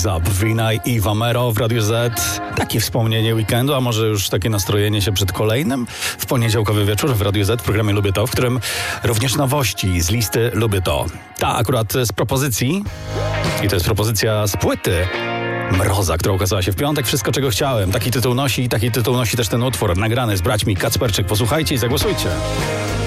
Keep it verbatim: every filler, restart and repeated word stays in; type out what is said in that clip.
Zap, Vinay i Vamero w Radiu Z. Takie wspomnienie weekendu, a może już takie nastrojenie się przed kolejnym w poniedziałkowy wieczór w Radiu Z w programie Lubię To, w którym również nowości z listy Lubię To. Ta akurat z propozycji, i to jest propozycja z płyty Mroza, która ukazała się w piątek. Wszystko, czego chciałem. Taki tytuł nosi, taki tytuł nosi też ten utwór nagrany z braćmi Kacperczyk. Posłuchajcie i zagłosujcie.